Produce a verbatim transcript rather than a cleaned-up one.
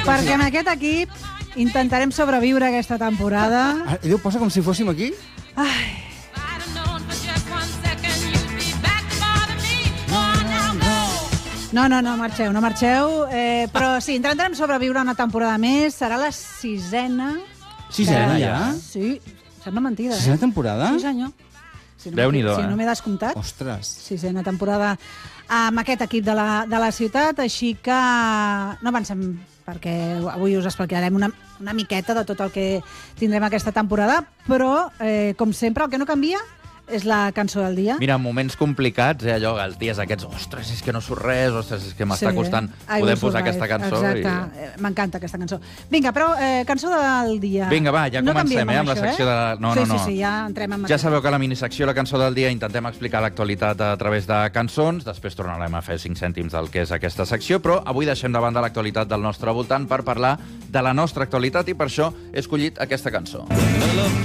Perquè en aquest equip intentarem sobreviure aquesta temporada. Ah, Déu, posa com si fóssim aquí? Ai, no, no, no marxeu, no marxeu. Eh, però sí, intentarem sobreviure una temporada més. Serà la sisena. Sisena, que- ja? Sí, sembla mentida. Sisena Eh? temporada? Sí, senyor. Si no Déu-n'hi-do, si eh? no m'he descomptat. Ostres. Sisena temporada amb aquest equip de la, de la ciutat, així que no avancem, perquè avui us explicarem una, una miqueta de tot el que tindrem aquesta temporada, però, eh, com sempre, el que no canvia és la cançó del dia. Mira, en moments complicats, eh, allò, els dies aquests, ostres, és que no surt res, ostres, és que m'està costant Ai, poder us posar survive. aquesta cançó. Exacte, eh, m'encanta aquesta cançó. Vinga, però cançó cançó del dia. Vinga, va, ja no comencem, canviem eh, amb la això, secció eh? de... No, sí, no, no. Sí, sí, ja entrem amb Ja aquest. sabeu que a la minisecció La cançó del dia intentem explicar l'actualitat a través de cançons, després tornarem a fer cinc cèntims del que és aquesta secció, però avui deixem de banda l'actualitat del nostre voltant per parlar de la nostra actualitat i per això he escollit aquesta cançó.